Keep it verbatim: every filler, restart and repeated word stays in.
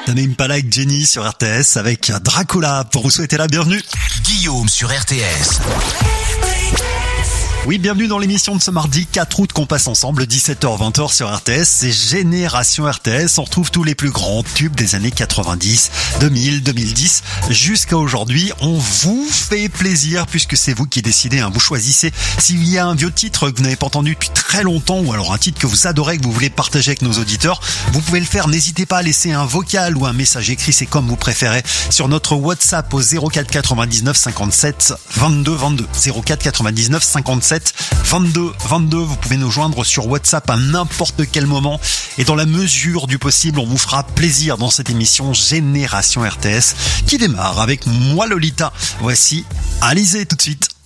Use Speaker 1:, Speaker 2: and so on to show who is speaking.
Speaker 1: Tame Impala avec Jenny sur R T S avec Dracula pour vous souhaiter la bienvenue.
Speaker 2: Guillaume sur R T S.
Speaker 1: Oui, bienvenue dans l'émission de ce mardi quatre août qu'on passe ensemble, dix-sept heures vingt sur R T S. C'est Génération R T S. On retrouve tous les plus grands tubes des années quatre-vingt-dix, deux mille, deux mille dix jusqu'à aujourd'hui. On vous fait plaisir puisque c'est vous qui décidez. Hein. Vous choisissez s'il y a un vieux titre que vous n'avez pas entendu depuis très longtemps ou alors un titre que vous adorez, que vous voulez partager avec nos auditeurs. Vous pouvez le faire. N'hésitez pas à laisser un vocal ou un message écrit. C'est comme vous préférez sur notre WhatsApp au zéro quatre quatre-vingt-dix-neuf cinquante-sept vingt-deux vingt-deux. zéro quatre quatre-vingt-dix-neuf cinquante-sept vingt-deux vingt-deux. Vous pouvez nous joindre sur WhatsApp à n'importe quel moment et dans la mesure du possible, on vous fera plaisir dans cette émission Génération R T S qui démarre avec moi Lolita. Voici Alizé tout de suite.